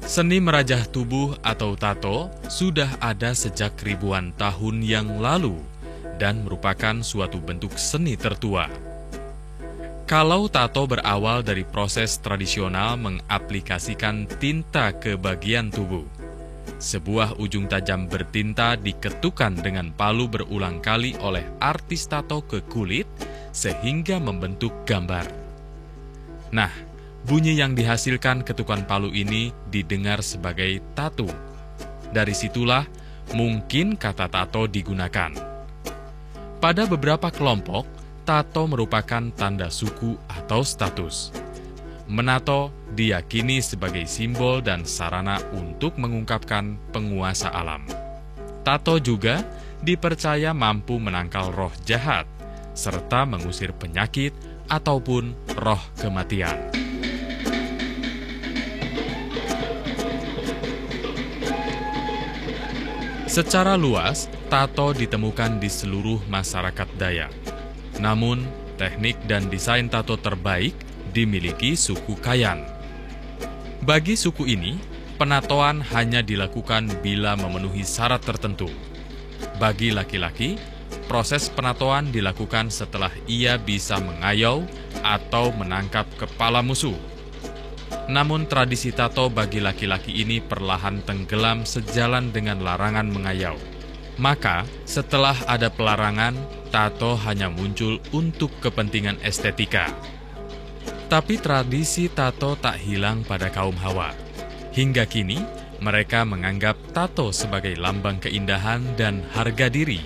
Seni merajah tubuh atau tato sudah ada sejak ribuan tahun yang lalu dan merupakan suatu bentuk seni tertua. Kalau tato berawal dari proses tradisional mengaplikasikan tinta ke bagian tubuh, sebuah ujung tajam bertinta diketukan dengan palu berulang kali oleh artis tato ke kulit sehingga membentuk gambar. Nah, bunyi yang dihasilkan ketukan palu ini didengar sebagai tattoo. Dari situlah mungkin kata tato digunakan. Pada beberapa kelompok, tato merupakan tanda suku atau status. Menato diyakini sebagai simbol dan sarana untuk mengungkapkan penguasa alam. Tato juga dipercaya mampu menangkal roh jahat, serta mengusir penyakit ataupun roh kematian. Secara luas, tato ditemukan di seluruh masyarakat Dayak. Namun, teknik dan desain tato terbaik dimiliki suku Kayan. Bagi suku ini, penatoan hanya dilakukan bila memenuhi syarat tertentu. Bagi laki-laki, proses penatoan dilakukan setelah ia bisa mengayau atau menangkap kepala musuh. Namun tradisi tato bagi laki-laki ini perlahan tenggelam sejalan dengan larangan mengayau. Maka, setelah ada pelarangan, tato hanya muncul untuk kepentingan estetika. Tapi tradisi tato tak hilang pada kaum Hawa. Hingga kini, mereka menganggap tato sebagai lambang keindahan dan harga diri.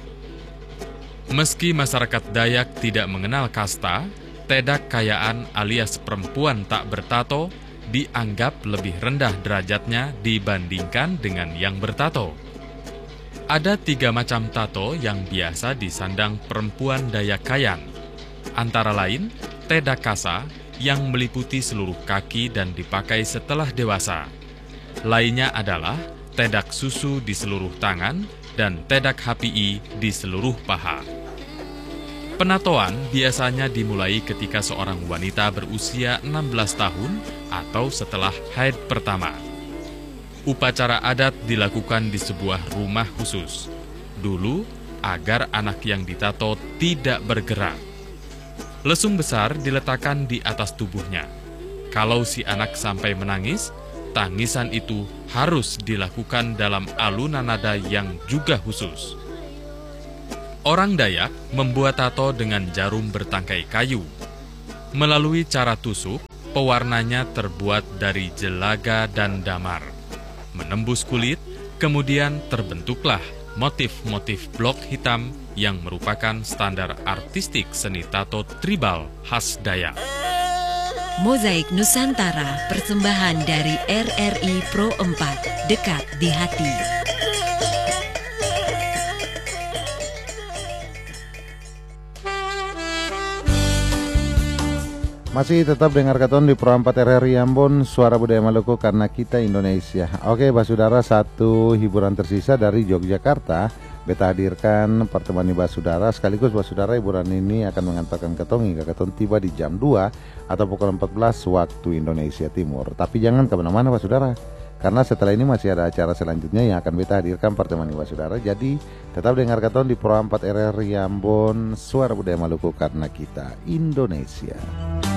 Meski masyarakat Dayak tidak mengenal kasta, tedak kayaan alias perempuan tak bertato dianggap lebih rendah derajatnya dibandingkan dengan yang bertato. Ada 3 macam tato yang biasa disandang perempuan Dayak Kayan, antara lain tedak kasa yang meliputi seluruh kaki dan dipakai setelah dewasa. Lainnya adalah tedak susu di seluruh tangan dan tedak HPI di seluruh paha. Penatoan biasanya dimulai ketika seorang wanita berusia 16 tahun atau setelah haid pertama. Upacara adat dilakukan di sebuah rumah khusus. Dulu, agar anak yang ditato tidak bergerak. Lesung besar diletakkan di atas tubuhnya. Kalau si anak sampai menangis, tangisan itu harus dilakukan dalam alunan nada yang juga khusus. Orang Dayak membuat tato dengan jarum bertangkai kayu. Melalui cara tusuk, pewarnanya terbuat dari jelaga dan damar. Menembus kulit, kemudian terbentuklah motif-motif blok hitam yang merupakan standar artistik seni tato tribal khas Dayak. Mozaik Nusantara, persembahan dari RRI Pro 4, dekat di hati. Masih tetap dengar katon di Pro 4 RRI Ambon, Suara Budaya Maluku karena kita Indonesia. Oke, Basudara, satu hiburan tersisa dari Yogyakarta beta hadirkan pertemani Basudara. Sekaligus Basudara, hiburan ini akan mengantarkan ketong hingga ketong tiba di jam 2 atau pukul 14 waktu Indonesia Timur. Tapi jangan kemana-mana Basudara, karena setelah ini masih ada acara selanjutnya yang akan beta hadirkan pertemani Basudara. Jadi tetap dengar katon di Pro 4 RRI Ambon, Suara Budaya Maluku karena kita Indonesia.